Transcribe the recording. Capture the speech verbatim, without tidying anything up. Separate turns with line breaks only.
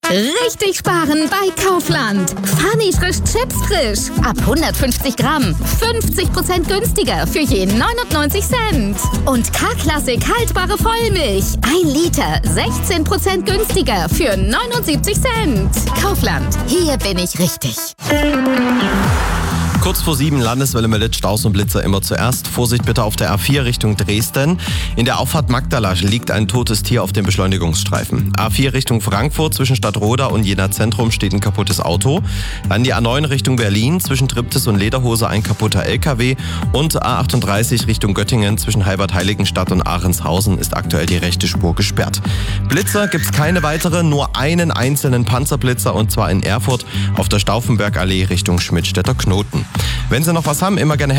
Richtig sparen bei Kaufland. Funny frisch Chips frisch. Ab hundertfünfzig Gramm. fünfzig Prozent günstiger für je neunundneunzig Cent. Und K-Klassik haltbare Vollmilch. ein Liter. sechzehn Prozent günstiger für neunundsiebzig Cent. Kaufland. Hier bin ich richtig.
Kurz vor sieben, Landeswelle meldet Staus und Blitzer immer zuerst. Vorsicht bitte auf der A vier Richtung Dresden. In der Auffahrt Magdala liegt ein totes Tier auf dem Beschleunigungsstreifen. A vier Richtung Frankfurt zwischen Stadtroda und Jena Zentrum steht ein kaputtes Auto. Dann die A neun Richtung Berlin zwischen Triptis und Lederhose ein kaputter L K W. Und A achtunddreißig Richtung Göttingen zwischen Heilbad-Heiligenstadt und Ahrenshausen ist aktuell die rechte Spur gesperrt. Blitzer gibt's keine weitere, nur einen einzelnen Panzerblitzer und zwar in Erfurt auf der Stauffenbergallee Richtung Schmidtstädter Knoten. Wenn Sie noch was haben, immer gerne